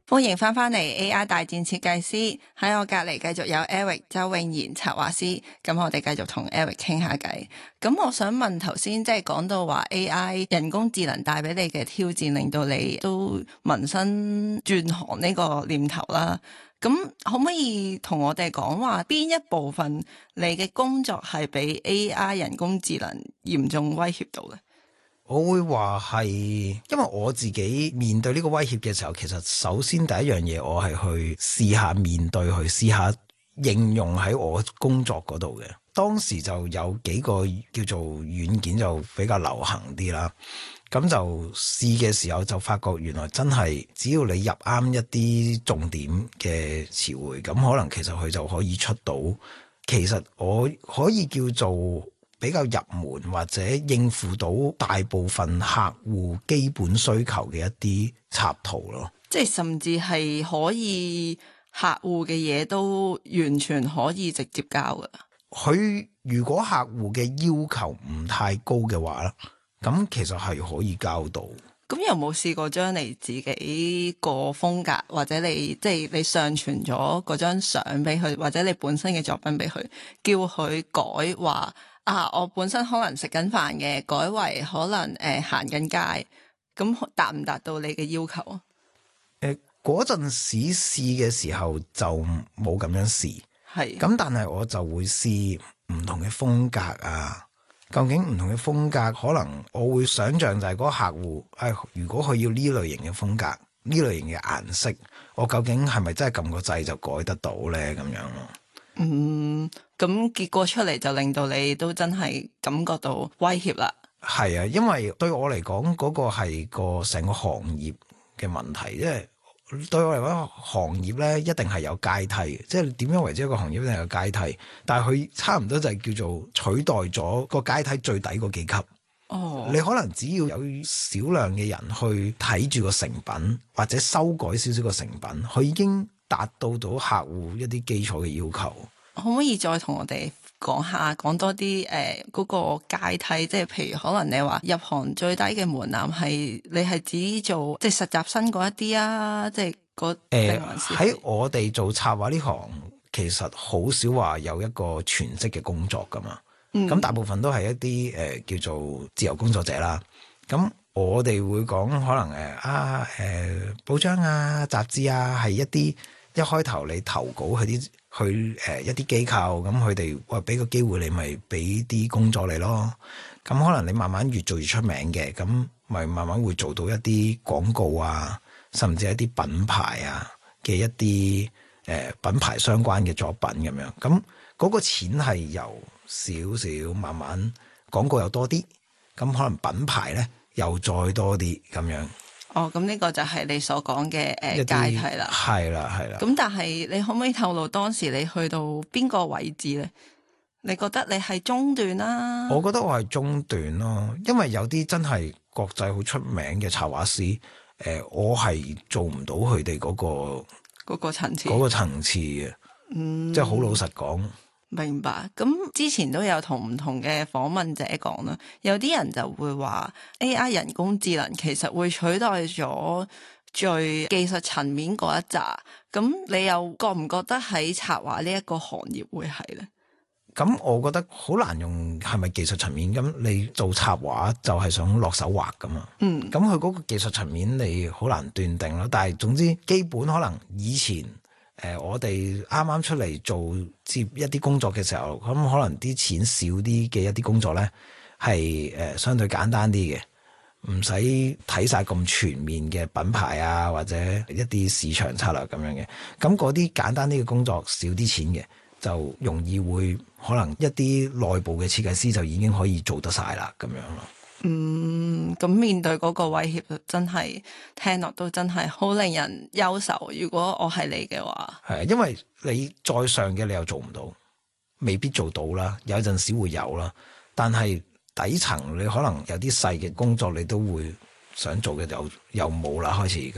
歡迎翻嚟 AI 大戰設計師，喺我隔籬繼續有 Eric 周永賢策劃師，咁我哋繼續同 Eric 傾下偈。咁我想問頭先即係講到話 AI 人工智能帶俾你嘅挑戰，令到你都萌生轉行呢個念頭啦。咁可唔可以同我哋講話邊一部分你嘅工作係俾 AI 人工智能嚴重威脅到嘅？ 我會話係，因為我自己面對呢個威脅嘅時候，其實首先第一樣嘢我係去試下面對佢，試下應用喺我工作嗰度嘅。當時就有幾個叫做軟件就比較流行啲啦，咁就試嘅時候就發覺原來真係只要你入啱一啲重點嘅詞彙，咁可能其實佢就可以出到，其實我可以叫做比較入門或者應付到大部分客戶基本需求嘅一啲插圖咯， 即係甚至係可以客戶嘅嘢都完全可以直接交㗎。 佢如果客戶嘅要求唔太高嘅話咧，咁其實係可以交到。 咁有冇試過將你自己個風格或者你即係你上傳咗嗰張相俾佢，或者你本身嘅作品俾佢，叫佢改話啊，我本身可能食緊飯嘅，改為可能行緊街，咁達唔達到你嘅要求啊？ 嗰陣時試嘅時候就冇咁樣試，係咁，但係我就會試唔同嘅風格啊。究竟唔同嘅風格，可能我會想象就係嗰個客戶，如果佢要呢類型嘅風格，呢類型嘅顏色，我究竟係咪真係撳個掣就改得到咧？咁樣咯。 咁結果出嚟就令到你都真係感覺到威脅啦。 係啊，因為對我嚟講，嗰個係個成個行業嘅問題，因為對我嚟講，行業咧一定係有階梯嘅，即係點樣為之一個行業一定有階梯，但係佢差唔多就係叫做取代咗個階梯最底嗰幾級。哦，你可能只要有少量嘅人去睇住個成品，或者修改少少個成品，佢已經達到客戶一啲基礎嘅要求。 可唔可以再同我哋講多啲嗰個階梯，即係譬如可能你話入行最低嘅門檻係你係指做即係實習生嗰一啲啊，即係喺我哋做策劃呢行，其實好少話有一個全職嘅工作噶嘛。咁大部分都係一啲叫做自由工作者啦。咁我哋會講可能報章啊、雜誌啊，係一啲一開頭你投稿去一啲機構，咁佢哋話俾個機會你，咪俾啲工作你咯。咁可能你慢慢越做越出名嘅，咁咪慢慢會做到一啲廣告啊，甚至一啲品牌啊嘅一啲品牌相關嘅作品咁樣。咁嗰個錢係由少少慢慢廣告又多啲，咁可能品牌咧又再多啲咁樣。 哦，咁呢個就係你所講嘅階梯啦。係啦。咁但係你可唔可以透露當時你去到邊個位置咧？你覺得你係中段啦？ 我覺得我係中段咯，因為有啲真係國際好出名嘅插畫師，我係做唔到佢哋嗰個層次嘅。即係好老實講。 明白。咁之前都有同唔同嘅訪問者講啦，有啲人就會話 AI 人工智能其實會取代咗最技術層面嗰一紮，咁你又覺唔覺得喺策劃呢一個行業會係咧？ 咁我覺得好難用係咪技術層面，咁你做插畫就係想落手畫噶嘛。咁佢嗰個技術層面你好難斷定咯，但係總之基本可能以前我哋啱啱出嚟做接一啲工作嘅時候，咁可能啲錢少啲嘅一啲工作咧，係相對簡單啲嘅，唔使睇晒咁全面嘅品牌啊，或者一啲市場策略咁樣嘅。咁嗰啲簡單啲嘅工作少啲錢嘅，就容易會可能一啲內部嘅設計師就已經可以做得晒啦，咁樣咯。 咁面對嗰個威脅，真係聽落都真係好令人憂愁。如果我係你嘅話， 係因為你再上嘅你又做唔到，未必做到啦，有陣時會有啦。但係底層你可能有啲細嘅工作你都會想做嘅，又冇啦，開始咁。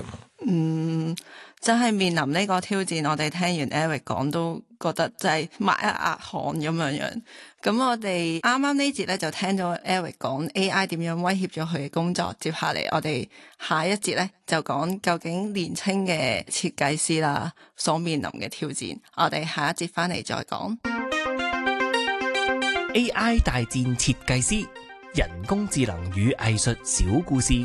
真係面臨呢個挑戰，我哋聽完 Eric 講都覺得真係抹一額汗咁樣。咁我哋啱啱呢節咧就聽咗 Eric 講 AI 點樣威脅咗佢嘅工作，接下嚟我哋下一節咧就講究竟年輕嘅設計師啦所面臨嘅挑戰。我哋下一節翻嚟再講 AI 大戰設計師，人工智能與藝術小故事。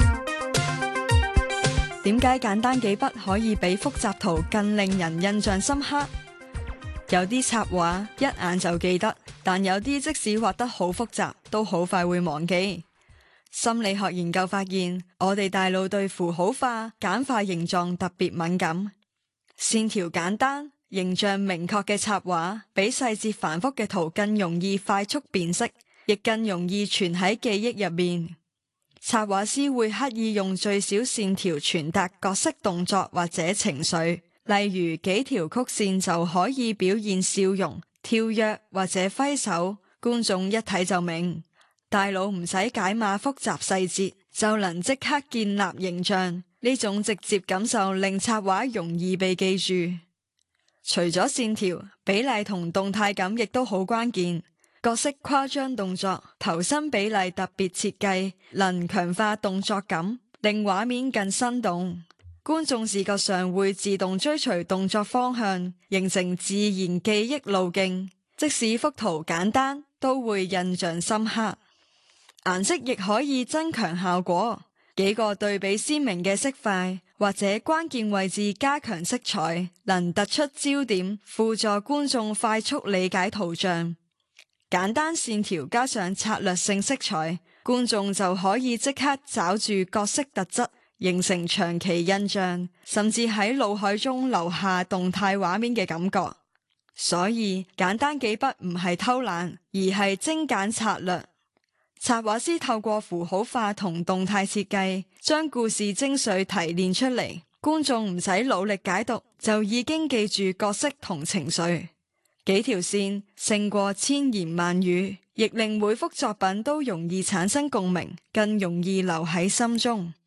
點解簡單幾筆可以比複雜圖更令人印象深刻？有啲插畫一眼就記得，但有啲即使畫得好複雜，都好快會忘記。心理學研究發現，我哋大腦對符號化、簡化形狀特別敏感。線條簡單、形象明確嘅插畫，比細節繁複嘅圖更容易快速辨識，亦更容易存喺記憶入面。插畫師會刻意用最少線條傳達角色動作或者情緒，例如幾條曲線就可以表現笑容、跳躍或者揮手，觀眾一睇就明。大腦唔使解碼複雜細節，就能即刻建立形象，呢種直接感受令插畫容易被記住。除咗線條，比例同動態感亦都好關鍵。角色誇張動作、頭身比例特別設計，能強化動作感，令畫面更生動。觀眾視覺上會自動追隨動作方向，形成自然記憶路徑。即使幅圖簡單，都會印象深刻。顏色亦可以增強效果，幾個對比鮮明嘅色塊，或者關鍵位置加強色彩，能突出焦點，輔助觀眾快速理解圖像。簡單線條加上策略性色彩，觀眾就可以即刻找住角色特質，形成長期印象，甚至喺腦海中留下動態畫面嘅感覺。所以簡單幾筆唔係偷懶，而係精簡策略。插畫師透過符號化同動態設計，將故事精髓提煉出嚟，觀眾唔使努力解讀，就已經記住角色同情緒。幾條線勝過千言萬語，亦令每幅作品都容易產生共鳴，更容易留喺心中。